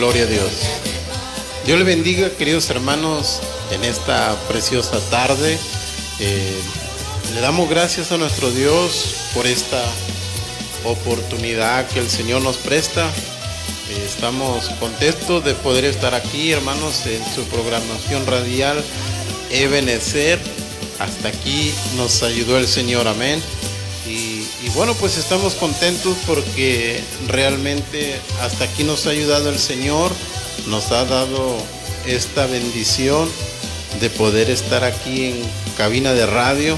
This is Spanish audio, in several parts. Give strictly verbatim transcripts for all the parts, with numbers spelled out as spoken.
Gloria a Dios. Dios le bendiga, queridos hermanos, en esta preciosa tarde. Eh, le damos gracias a nuestro Dios por esta oportunidad que el Señor nos presta. Eh, estamos contentos de poder estar aquí, hermanos, en su programación radial Ebenezer. Hasta aquí nos ayudó el Señor, amén. Y, y bueno, pues estamos contentos porque realmente hasta aquí nos ha ayudado el Señor. Nos ha dado esta bendición de poder estar aquí en cabina de radio.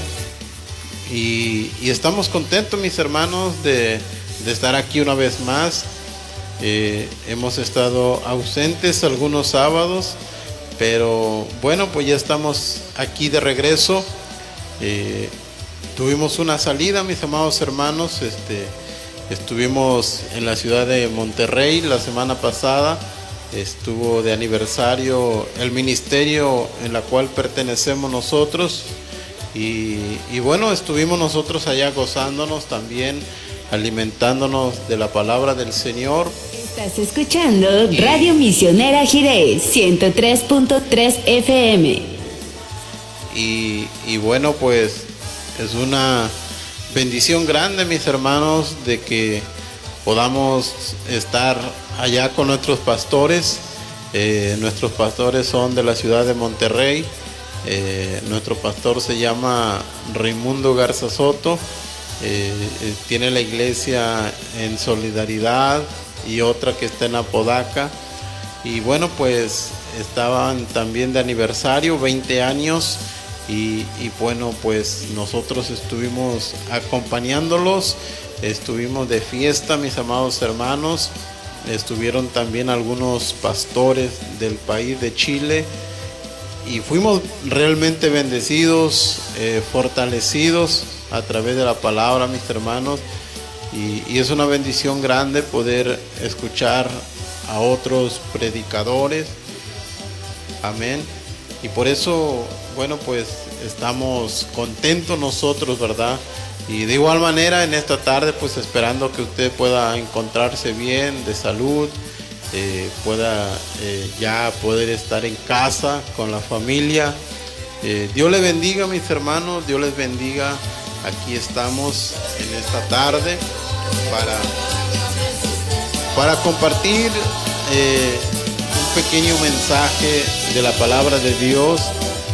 Y, y estamos contentos, mis hermanos, de, de estar aquí una vez más. Eh, hemos estado ausentes algunos sábados, pero bueno, pues ya estamos aquí de regreso. Eh, tuvimos una salida, mis amados hermanos. Este, estuvimos en la ciudad de Monterrey la semana pasada. Estuvo de aniversario el ministerio en la cual pertenecemos nosotros. Y, y bueno, estuvimos nosotros allá gozándonos también, alimentándonos de la palabra del Señor. Estás escuchando Radio Misionera Jiré, ciento tres punto tres F M. Y, y bueno, pues es una bendición grande, mis hermanos, de que podamos estar allá con nuestros pastores. Eh, nuestros pastores son de la ciudad de Monterrey. Eh, nuestro pastor se llama Raimundo Garza Soto. Eh, eh, tiene la iglesia en Solidaridad y otra que está en Apodaca. Y bueno, pues estaban también de aniversario, veinte años. Y, y bueno, pues nosotros estuvimos acompañándolos. Estuvimos de fiesta, mis amados hermanos. Estuvieron también algunos pastores del país de Chile. Y fuimos realmente bendecidos, eh, fortalecidos a través de la palabra, mis hermanos. Y, y es una bendición grande poder escuchar a otros predicadores. Amén. Y por eso, bueno, pues estamos contentos nosotros, ¿verdad? Y de igual manera en esta tarde, pues esperando que usted pueda encontrarse bien, de salud, eh, pueda eh, ya poder estar en casa con la familia. Eh, Dios le bendiga, mis hermanos, Dios les bendiga. Aquí estamos en esta tarde para, para compartir eh, un pequeño mensaje de la palabra de Dios.